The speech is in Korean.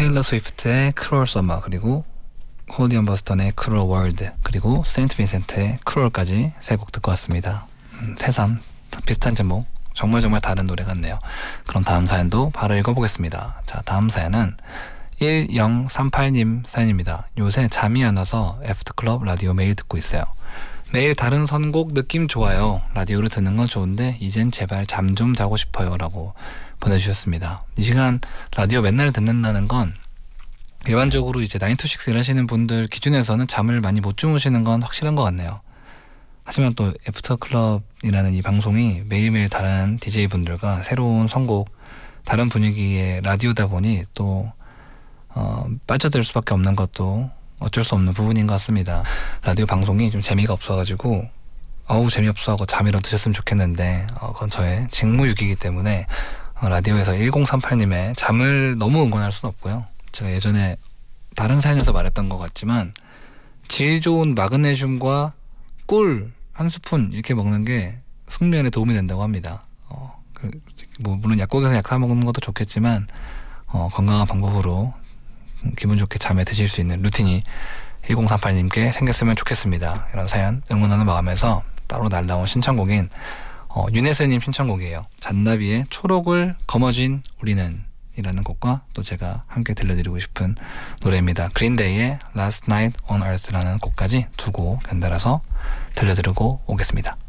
테일러 스위프트의 크루얼 서머, 그리고 홀디언 버스턴의 크루얼 월드, 그리고 세인트 빈센트의 크루얼까지 세 곡 듣고 왔습니다. 새삼 비슷한 제목, 정말 다른 노래 같네요. 그럼 다음 사연도 바로 읽어보겠습니다. 자, 다음 사연은 1038님 사연입니다. 요새 잠이 안 와서 애프터클럽 라디오 매일 듣고 있어요. 매일 다른 선곡 느낌 좋아요. 라디오를 듣는 건 좋은데 이젠 제발 잠 좀 자고 싶어요 라고 보내주셨습니다. 이 시간 라디오 맨날 듣는다는 건 일반적으로 이제 9to6 일하시는 분들 기준에서는 잠을 많이 못 주무시는 건 확실한 것 같네요. 하지만 또 애프터클럽이라는 이 방송이 매일매일 다른 DJ분들과 새로운 선곡, 다른 분위기의 라디오다 보니 또 빠져들 수밖에 없는 것도 어쩔 수 없는 부분인 것 같습니다. 라디오 방송이 좀 재미가 없어가지고 재미없어 하고 잠이라도 드셨으면 좋겠는데 그건 저의 직무유기이기 때문에 라디오에서 1038님의 잠을 너무 응원할 수는 없고요. 제가 예전에 다른 사연에서 말했던 것 같지만 질 좋은 마그네슘과 꿀 한 스푼 이렇게 먹는 게 숙면에 도움이 된다고 합니다. 물론 약국에서 약 사 먹는 것도 좋겠지만 건강한 방법으로 기분 좋게 잠에 드실 수 있는 루틴이 1038님께 생겼으면 좋겠습니다. 이런 사연 응원하는 마음에서 따로 날라온 신청곡인 윤혜슬님 신청곡이에요. 잔나비의 초록을 거머쥔 우리는 이라는 곡과 또 제가 함께 들려드리고 싶은 노래입니다. 그린데이의 Last Night on Earth라는 곡까지 두 곡 연달아서 들려드리고 오겠습니다.